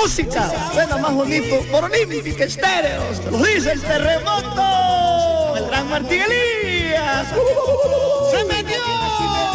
música suena más bonito por Olímpica Estéreos. Lo dice el terremoto. El gran Martín Elías. ¡Se metió!